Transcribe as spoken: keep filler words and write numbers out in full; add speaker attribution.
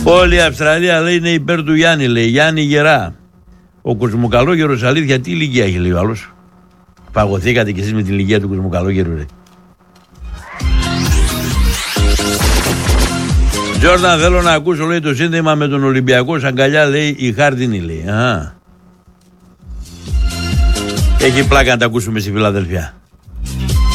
Speaker 1: Όλη η Αυστραλία λέει είναι υπέρ του Γιάννη, λέει. Γιάννη Γερά. Ο Κοσμοκαλόγερος αλήθεια τι ηλικία έχει, λέει ο άλλος. Παγωθήκατε κι εσείς με την ηλικία του Κοσμοκαλόγερου, ρε. Τζόρνταν, θέλω να ακούσω, λέει, το σύνδεμα με τον Ολυμπιακό Σαγκαλιά, λέει, η Χάρτινη, λέει. Α. Έχει πλάκα να τα ακούσουμε στη Φιλαδελφία.